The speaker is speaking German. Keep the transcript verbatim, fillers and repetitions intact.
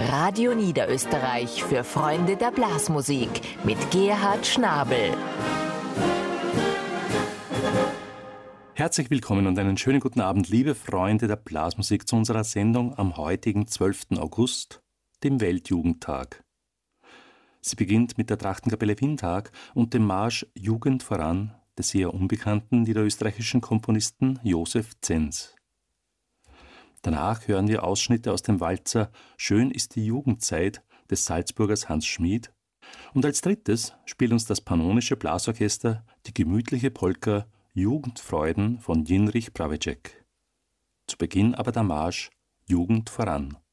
Radio Niederösterreich für Freunde der Blasmusik mit Gerhard Schnabel. Herzlich willkommen und einen schönen guten Abend, liebe Freunde der Blasmusik, zu unserer Sendung am heutigen zwölften August, dem Weltjugendtag. Sie beginnt mit der Trachtenkapelle Windhag und dem Marsch Jugend voran des eher unbekannten niederösterreichischen Komponisten Josef Zenz. Danach hören wir Ausschnitte aus dem Walzer Schön ist die Jugendzeit des Salzburgers Hans Schmid. Und als drittes spielt uns das Pannonische Blasorchester die gemütliche Polka Jugendfreuden von Jindřich Praveček. Zu Beginn aber der Marsch Jugend voran.